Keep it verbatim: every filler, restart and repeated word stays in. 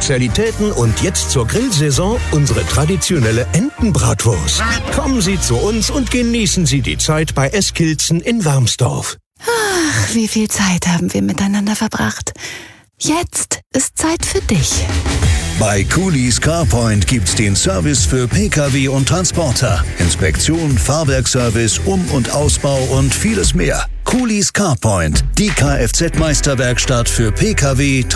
Spezialitäten und jetzt zur Grillsaison unsere traditionelle Entenbratwurst. Kommen Sie zu uns und genießen Sie die Zeit bei Eskilzen in Warmsdorf. Ach, wie viel Zeit haben wir miteinander verbracht. Jetzt ist Zeit für dich. Bei Coolys CarPoint gibt's den Service für Pkw und Transporter. Inspektion, Fahrwerkservice, Um- und Ausbau und vieles mehr. Coolys CarPoint, die Kfz-Meisterwerkstatt für Pkw,